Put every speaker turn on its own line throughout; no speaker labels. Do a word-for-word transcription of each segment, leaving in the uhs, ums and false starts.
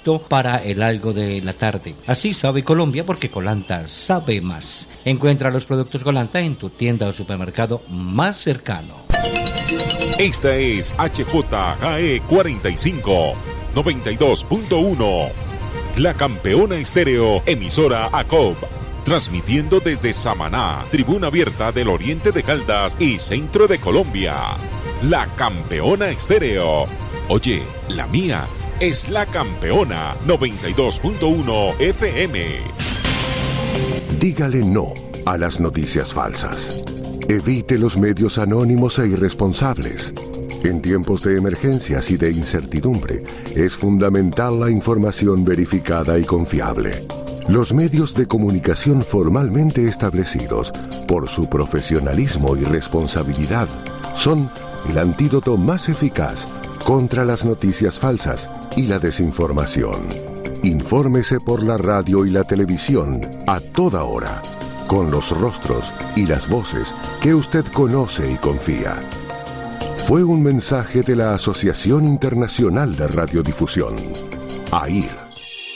perfecto para el algo de la tarde. Así sabe Colombia porque Colanta sabe más. Encuentra los productos Colanta en tu tienda o supermercado más cercano.
Esta es H J K E cuarenta y cinco, noventa y dos punto uno. La Campeona Estéreo, emisora A C O B. Transmitiendo desde Samaná, tribuna abierta del oriente de Caldas y centro de Colombia. La Campeona Estéreo. Oye, la mía es La Campeona noventa y dos punto uno F M.
Dígale no a las noticias falsas. Evite los medios anónimos e irresponsables. En tiempos de emergencias y de incertidumbre, es fundamental la información verificada y confiable. Los medios de comunicación formalmente establecidos, por su profesionalismo y responsabilidad, son el antídoto más eficaz contra las noticias falsas y la desinformación. Infórmese por la radio y la televisión a toda hora, con los rostros y las voces que usted conoce y confía. Fue un mensaje de la Asociación Internacional de Radiodifusión, A I R.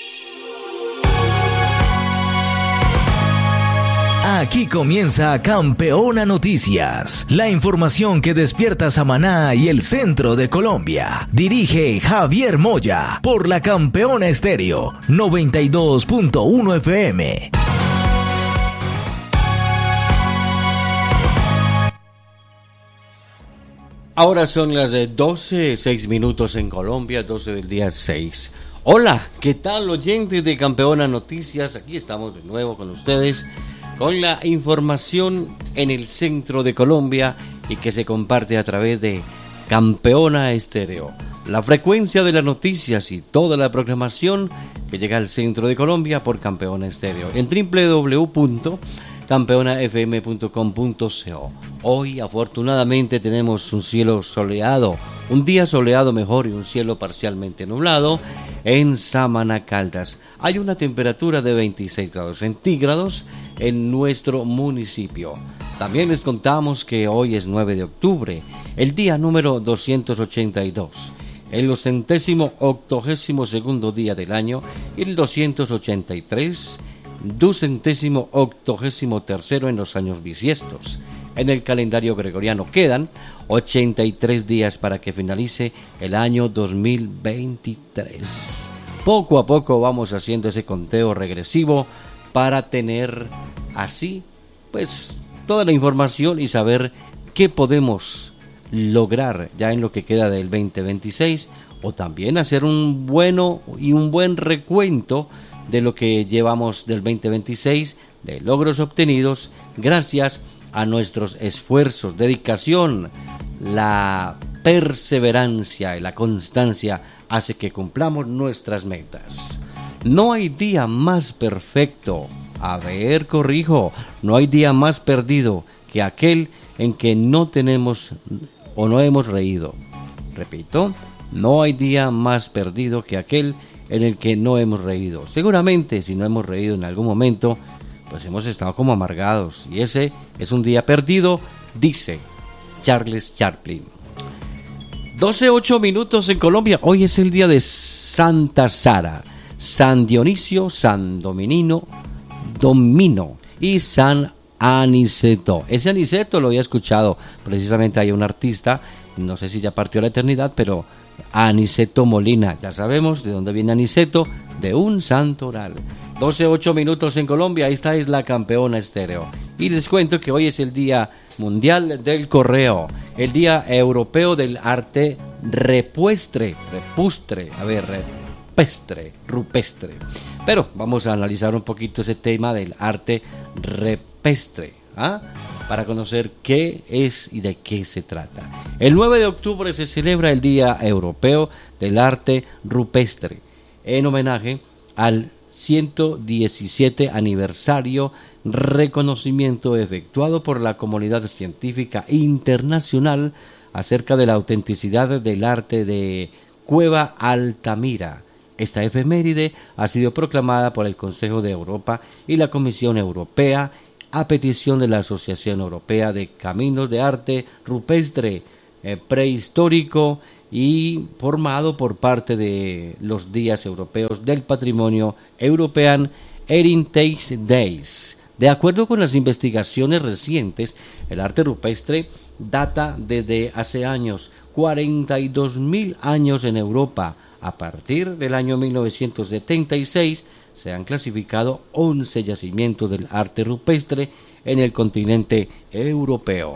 Aquí comienza Campeona Noticias, la información que despierta Samaná y el centro de Colombia. Dirige Javier Moya por la Campeona Estéreo noventa y dos punto uno F M.
Ahora son las doce, seis minutos en Colombia, doce del día seis. Hola, ¿qué tal oyentes de Campeona Noticias? Aquí estamos de nuevo con ustedes, con la información en el centro de Colombia y que se comparte a través de Campeona Estéreo. La frecuencia de las noticias y toda la programación que llega al centro de Colombia por Campeona Estéreo en doble u doble u doble u punto campeona f m punto com punto co. Hoy afortunadamente tenemos un cielo soleado, un día soleado mejor y un cielo parcialmente nublado en Samaná, Caldas. Hay una temperatura de veintiséis grados centígrados en nuestro municipio. También les contamos que hoy es nueve de octubre, el día número doscientos ochenta y dos, el centésimo octogésimo segundo día del año y el doscientos ochenta y tres, ducentésimo octogésimo tercero en los años bisiestos. En el calendario gregoriano quedan ochenta y tres días para que finalice el año dos mil veintitrés. Poco a poco vamos haciendo ese conteo regresivo para tener así pues toda la información y saber qué podemos lograr ya en lo que queda del veinte veintiséis, o también hacer un bueno y un buen recuento de lo que llevamos del veinte veintiséis, de logros obtenidos gracias a nuestros esfuerzos, dedicación, la perseverancia y la constancia hace que cumplamos nuestras metas. No hay día más perfecto, a ver, corrijo, no hay día más perdido que aquel en que no tenemos o no hemos reído. Repito, no hay día más perdido que aquel en el que no hemos reído. Seguramente si no hemos reído en algún momento, pues hemos estado como amargados, y ese es un día perdido, dice Charles Chaplin. doce ocho minutos en Colombia. Hoy es el día de Santa Sara, San Dionisio, San Dominino, Domino y San Aniceto. Ese Aniceto lo había escuchado, precisamente hay un artista, no sé si ya partió a la eternidad, pero Aniceto Molina, ya sabemos de dónde viene Aniceto, de un santoral. doce ocho minutos en Colombia, esta es la Campeona Estéreo. Y les cuento que hoy es el Día Mundial del Correo, el Día Europeo del Arte Repuestre, repustre, a ver, repestre, rupestre. Pero vamos a analizar un poquito ese tema del arte repestre, ¿ah? Para conocer qué es y de qué se trata. El nueve de octubre se celebra el Día Europeo del Arte Rupestre, en homenaje al ciento diecisiete aniversario reconocimiento efectuado por la comunidad científica internacional acerca de la autenticidad del arte de Cueva Altamira. Esta efeméride ha sido proclamada por el Consejo de Europa y la Comisión Europea a petición de la Asociación Europea de Caminos de Arte Rupestre eh, Prehistórico y formado por parte de los días europeos del patrimonio European Heritage Days. De acuerdo con las investigaciones recientes, el arte rupestre data desde hace años, cuarenta y dos mil años en Europa. A partir del año mil novecientos setenta y seis se han clasificado once yacimientos del arte rupestre en el continente europeo.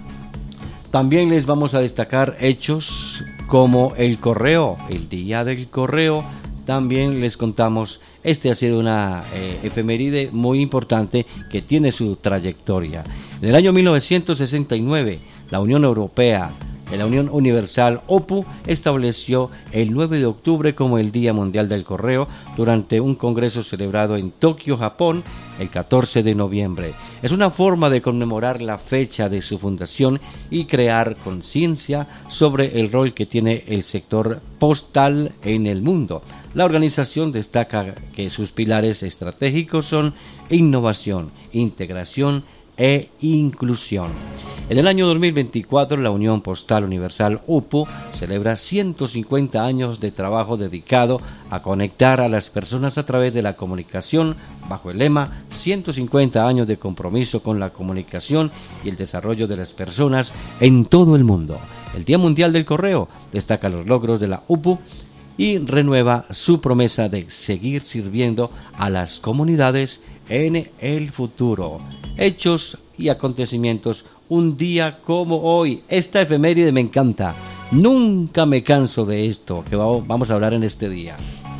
También les vamos a destacar hechos como el correo, el Día del Correo. También les contamos, este ha sido una eh, efeméride muy importante que tiene su trayectoria. En el año mil novecientos sesenta y nueve, la Unión Europea, la Unión Universal O P U, estableció el nueve de octubre como el Día Mundial del Correo durante un congreso celebrado en Tokio, Japón, el catorce de noviembre. Es una forma de conmemorar la fecha de su fundación y crear conciencia sobre el rol que tiene el sector postal en el mundo. La organización destaca que sus pilares estratégicos son innovación, integración e inclusión. En el año dos mil veinticuatro, la Unión Postal Universal U P U celebra ciento cincuenta años de trabajo dedicado a conectar a las personas a través de la comunicación, bajo el lema ciento cincuenta años de compromiso con la comunicación y el desarrollo de las personas en todo el mundo. El Día Mundial del Correo destaca los logros de la U P U y renueva su promesa de seguir sirviendo a las comunidades en el futuro. Hechos y acontecimientos un día como hoy. Esta efeméride me encanta. Nunca me canso de esto que vamos a hablar en este día.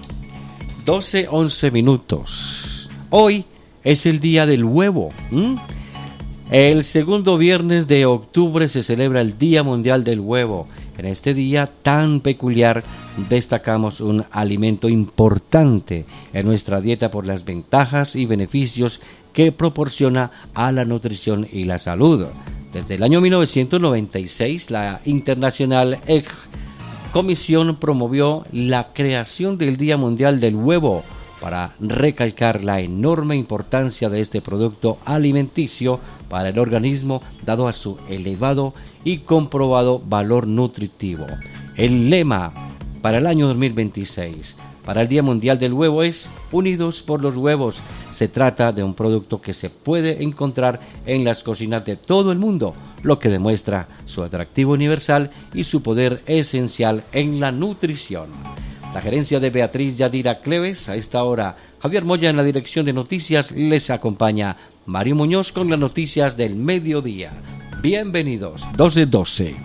doce, once minutos. Hoy es el día del huevo. ¿Mm? El segundo viernes de octubre se celebra el Día Mundial del Huevo. En este día tan peculiar destacamos un alimento importante en nuestra dieta por las ventajas y beneficios que proporciona a la nutrición y la salud. Desde el año mil novecientos noventa y seis, la International Egg Commission promovió la creación del Día Mundial del Huevo para recalcar la enorme importancia de este producto alimenticio para el organismo, dado a su elevado y comprobado valor nutritivo. El lema para el año dos mil veintiséis para el Día Mundial del Huevo es Unidos por los Huevos. Se trata de un producto que se puede encontrar en las cocinas de todo el mundo, lo que demuestra su atractivo universal y su poder esencial en la nutrición. La gerencia de Beatriz Yadira Cleves, a esta hora Javier Moya en la dirección de noticias, les acompaña Mario Muñoz con las noticias del mediodía. Bienvenidos, doce doce.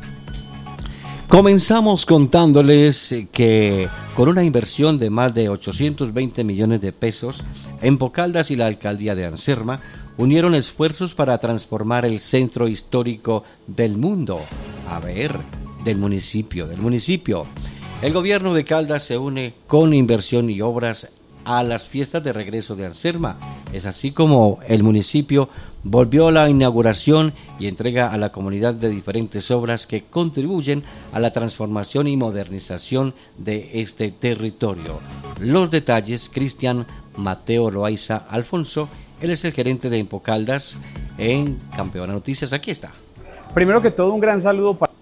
Comenzamos contándoles que con una inversión de más de ochocientos veinte millones de pesos, Empocaldas y la alcaldía de Anserma unieron esfuerzos para transformar el centro histórico del mundo, a ver, del municipio, del municipio. El gobierno de Caldas se une con inversión y obras a las fiestas de regreso de Anserma. Es así como el municipio volvió a la inauguración y entrega a la comunidad de diferentes obras que contribuyen a la transformación y modernización de este territorio. Los detalles, Cristian Mateo Loaiza Alfonso, él es el gerente de Empocaldas en Campeona Noticias. Aquí está.
Primero que todo, un gran saludo para